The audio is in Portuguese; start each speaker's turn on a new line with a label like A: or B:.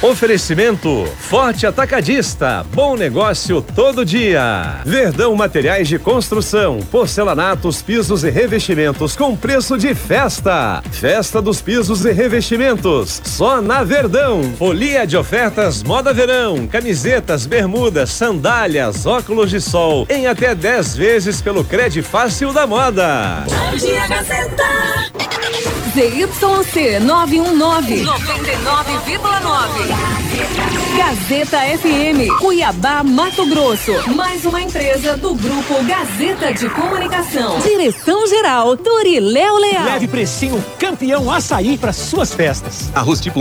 A: Oferecimento Forte Atacadista, bom negócio todo dia. Verdão Materiais de Construção, porcelanatos, pisos e revestimentos com preço de festa. Festa dos pisos e revestimentos, só na Verdão. Folia de ofertas Moda Verão, camisetas, bermudas, sandálias, óculos de sol, em até 10 vezes pelo Crede Fácil da Moda.
B: Bom dia, Gazeta.
C: ZYC 919, 99,9. Gazeta FM, Cuiabá, Mato Grosso. Mais uma empresa do Grupo Gazeta de Comunicação. Direção-geral, Turiléo Leal.
D: Leve precinho campeão açaí para suas festas.
E: Arroz tipo